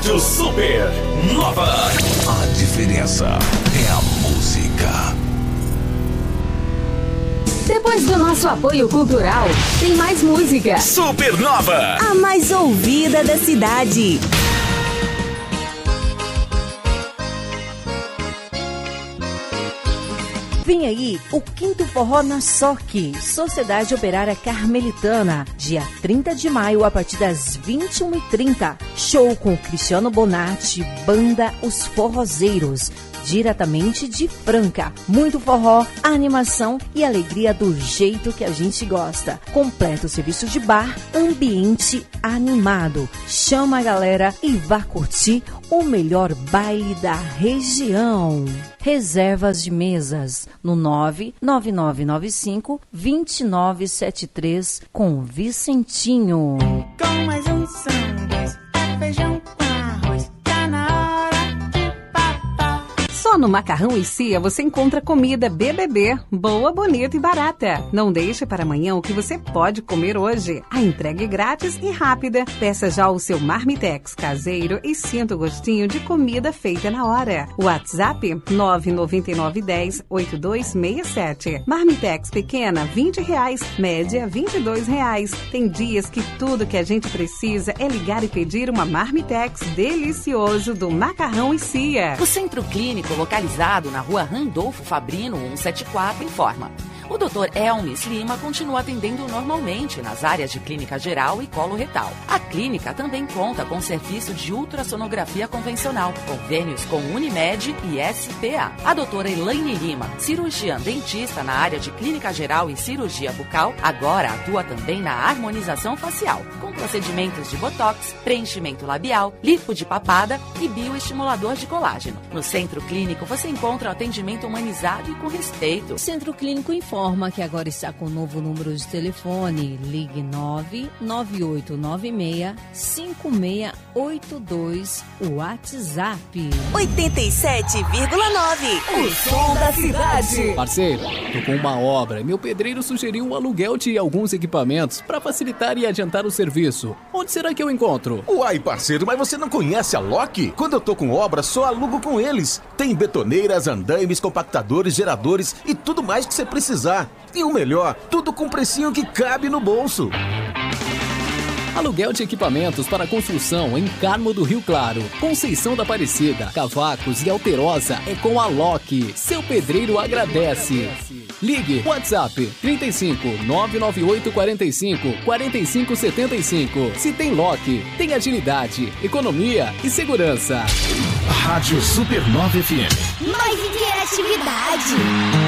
Rádio Super Nova. A diferença é a música. Depois do nosso apoio cultural, tem mais música. Super Nova. A mais ouvida da cidade. Vem aí o 5º Forró na SOC, Sociedade Operária Carmelitana, dia 30 de maio, a partir das 21h30. Show com Cristiano Bonatti, banda Os Forrozeiros, diretamente de Franca. Muito forró, animação e alegria do jeito que a gente gosta. Completo serviço de bar, ambiente animado. Chama a galera e vá curtir o melhor baile da região. Reservas de mesas no 99995-2973 com Vicentinho. Com mais um sanduíche, feijão com arroz, tá na hora de papar. Só no Macarrão e Cia você encontra comida BBB, boa, bonita e barata. Não deixe para amanhã o que você pode comer hoje. A entrega é grátis e rápida. Peça já o seu Marmitex caseiro e sinta o gostinho de comida feita na hora. WhatsApp 999108267. Marmitex pequena R$20, média R$22. Tem dias que tudo que a gente precisa é ligar e pedir uma Marmitex delicioso do Macarrão e Cia. O Centro Clínico, localizado na rua Randolfo Fabrino 174, informa. O Dr. Elmis Lima continua atendendo normalmente nas áreas de clínica geral e colo retal. A clínica também conta com serviço de ultrassonografia convencional, convênios com Unimed e SPA. A doutora Elaine Lima, cirurgiã dentista na área de clínica geral e cirurgia bucal, agora atua também na harmonização facial, com procedimentos de botox, preenchimento labial, lipo de papada e bioestimulador de colágeno. No Centro Clínico você encontra o atendimento humanizado e com respeito. Centro Clínico informa que agora está com um novo número de telefone. Ligue 99896-5682. WhatsApp 87,9. O som da cidade. Parceiro, tô com uma obra e meu pedreiro sugeriu um aluguel de alguns equipamentos para facilitar e adiantar o serviço. Onde será que eu encontro? Uai, parceiro, mas você não conhece a Loki? Quando eu tô com obra, só alugo com eles. Tem betoneiras, andaimes, compactadores, geradores e tudo mais que você precisar. E o melhor, tudo com precinho que cabe no bolso. Aluguel de equipamentos para construção em Carmo do Rio Claro, Conceição da Aparecida, Cavacos e Alterosa é com a Loki. Seu pedreiro agradece. Ligue WhatsApp 35 998 45 45 75. Se tem Loki, tem agilidade, economia e segurança. Rádio Super Nova FM. Mais interatividade.